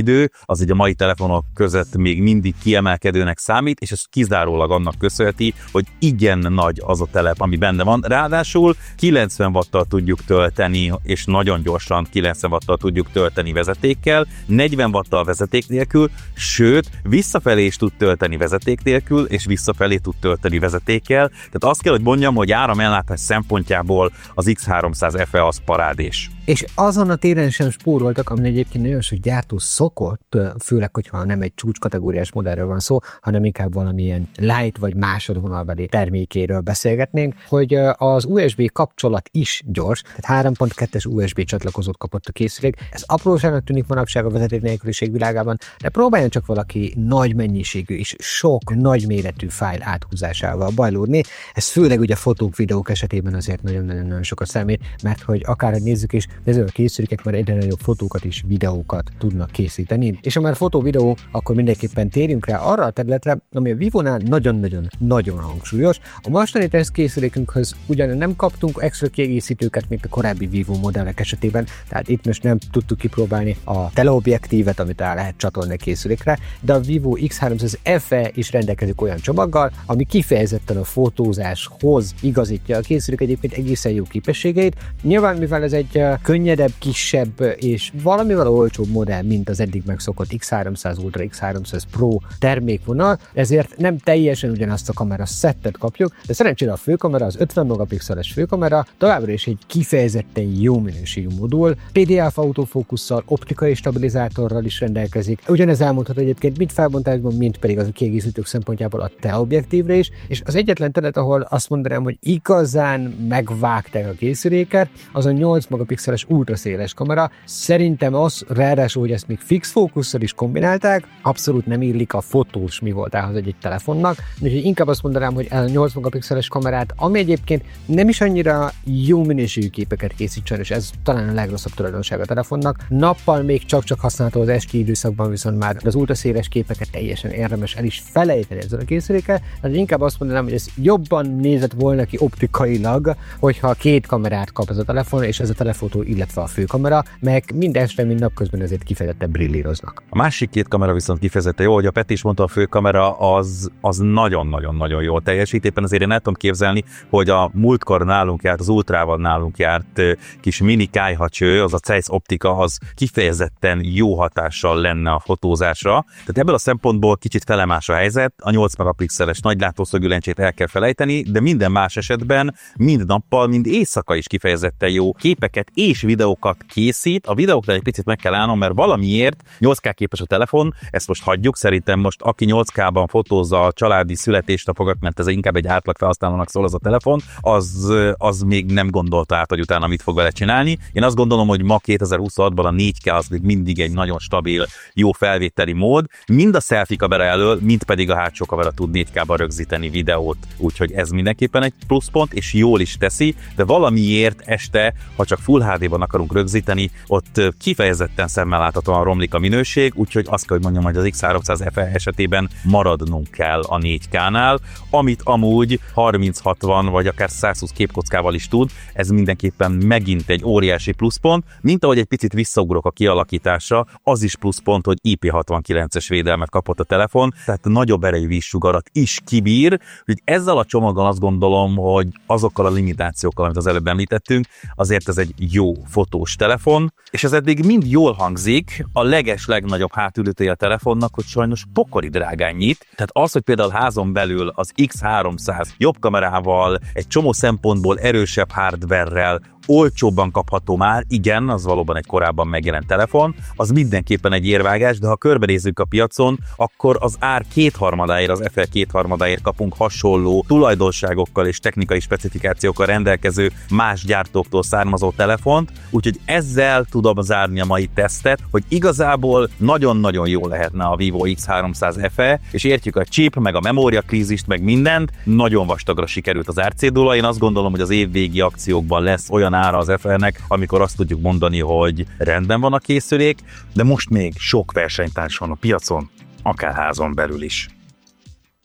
idő, az így a mai telefonok között még mindig kiemelkedőnek számít, és ez kizárólag annak köszönheti, hogy igen nagy az a telep, ami benne van. Ráadásul 90 watttal tudjuk tölteni, és nagyon gyorsan 90 watttal tudjuk tölteni vezetékkel, 40 watttal vezeték nélkül, sőt, visszafelé is tud tölteni vezeték nélkül, és visszafelé tud tölteni vezetékkel. Tehát azt kell, hogy mondjam, hogy áramellátás szempontjából az X300 FE az parádés. És azon a téren sem spóroltak, amin egyébként nagyon sok gyártó szokott, főleg, hogyha nem egy csúcskategóriás modellről van szó, hanem inkább valamilyen light vagy másodvonalbeli termékéről beszélgetnénk, hogy az USB kapcsolat is gyors, tehát 3.2-es USB csatlakozót kapott a készülék. Ez apróságnak tűnik manapság a vezeték nélküliség világában, de próbáljon csak valaki nagy mennyiségű és sok nagyméretű fájl áthúzásával bajlódni. Ez főleg ugye fotók, videók esetében azért nagyon-nagyon sokat számít, mert hogy akár nézzük is, ezek a készülékek már egyre nagyobb fotókat és videókat tudnak készíteni. És ha már fotó-videó, akkor mindenképpen térjünk rá arra a területre, ami a Vivo-nál nagyon hangsúlyos. A mostani tesztkészülékünkhöz ugyan nem kaptunk extra kiegészítőket, mint a korábbi Vivo modellek esetében, tehát itt most nem tudtuk kipróbálni a teleobjektívet, amit rá lehet csatolni a készülékre, de a Vivo X300 FE is rendelkezik olyan csomaggal, ami kifejezetten a fotózáshoz igazítja a készülék egyébként egészen jó képességeit. Nyilván, mivel ez egy könnyedebb, kisebb és valamivel olcsóbb modell, mint az eddig megszokott X300 Ultra, X300 Pro termékvonal, ezért nem teljesen ugyanazt a kamera szettet kapjuk, de szerencsére a főkamera, az 50 megapixeles főkamera továbbra is egy kifejezetten jó minőségű modul, PDAF autofókusszal, optikai stabilizátorral is rendelkezik. Ugyanez elmondható egyébként mind felbontásban, mind pedig az a kiegészítők szempontjából a teleobjektívre is, és az egyetlen terület, ahol azt mondanám, hogy igazán megvágták a készüléket, az a 8 megapixeles ultraszéles kamera. Szerintem az, ráadásul, hogy ezt még fix fókusszal is kombinálták, abszolút nem illik a fotós mi voltához egy telefonnak, úgyhogy inkább azt mondanám, hogy a 8 megapixeles kamerát, ami egyébként nem is annyira jó minőségű képeket készítsen, és ez talán a legrosszabb tulajdonság a telefonnak. Nappal még csak használható az esti időszakban, viszont már az ultraszéles képeket teljesen érdemes el is felejteni ezzel a készülékkel, de inkább azt mondanám, hogy ez jobban nézett volna ki optikailag, hogyha két kamerát kap ez a telefon, és ez a telefotó, illetve a főkamera, meg mind este, mind napközben ezért kifejezetten brillíroznak. A másik két kamera viszont kifejezetten jó, hogy a Peti is mondta, a főkamera az nagyon-nagyon jól teljesít. Éppen azért én el tudom képzelni, hogy a múltkor nálunk járt, az Ultrával nálunk járt kis mini kályhacső, az a Zeiss optika, az kifejezetten jó hatással lenne a fotózásra. Tehát ebből a szempontból kicsit felemás a helyzet, a 8 megapixeles nagylátószögű lencsét el kell felejteni, de minden más esetben mind nappal, mind éjszaka is kifejezetten jó képeket és videókat készít. A videóknál egy picit meg kell állnom, mert valamiért 8K képes a telefon, ezt most hagyjuk, szerintem most aki 8K-ban fotózza a családi születésnapokat, mert ez inkább egy átlag felhasználónak szól az a telefon, az még nem gondolta át, hogy utána mit fog vele csinálni. Én azt gondolom, hogy ma 2026-ban a 4K az még mindig egy nagyon stabil, jó felvételi mód. Mind a selfie kamera elől, mind pedig a hátsó kamera tud 4K-ban rögzíteni videót, úgyhogy ez mindenképpen egy pluszpont, és jól is teszi, de valamiért este, ha csak Full HD-ban akarunk rögzíteni, ott kifejezetten szemmel láthatóan romlik a minőség, úgyhogy azt kell, hogy mondjam, hogy az X300 FE esetében maradnunk kell a 4K-nál, amit amúgy 30-60 vagy akár 120 képkockával is tud, ez mindenképpen megint egy óriási pluszpont, mint ahogy egy picit visszaugrok a kialakításra, az is pluszpont, hogy IP69-es védelmet kapott a telefon, tehát nagyobb erejű vízsugarat is kibír, hogy ezzel a csomaggal azt gondolom, hogy azokkal a limitációkkal, amit az előbb említettünk, azért ez egy jó fotós telefon, és ez eddig mind jól hangzik, a legnagyobb hátulütője a telefonnak, hogy sajnos pokoli drágán nyit, tehát az, hogy például házon belül az X300 jobb kamerával, egy csomó szempontból erősebb hardverrel, olcsóbban kapható már, igen, az valóban egy korábban megjelent telefon, az mindenképpen egy érvágás, de ha körbenézzük a piacon, akkor az ár kétharmadáért, az FE kétharmadáért kapunk hasonló tulajdonságokkal és technikai specifikációkkal rendelkező más gyártóktól származó telefont, úgyhogy ezzel tudom zárni a mai tesztet, hogy igazából nagyon-nagyon jó lehetne a Vivo X300 FE, és értjük a chip, meg a memóriakrízist, meg mindent, nagyon vastagra sikerült az árcédula. Én azt gondolom, hogy az évvégi akciókban lesz olyan ára az FE-nek, amikor azt tudjuk mondani, hogy rendben van a készülék, de most még sok versenytárs van a piacon, akár házon belül is.